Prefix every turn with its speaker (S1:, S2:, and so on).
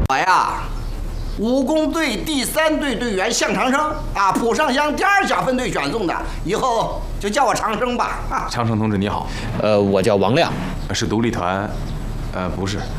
S1: 我呀，武工队第3队队员向长生啊，浦上乡第2小分队选送的，以后就叫我长生吧。
S2: 长生同志你好，
S3: 我叫王亮，
S2: 是独立团，不是，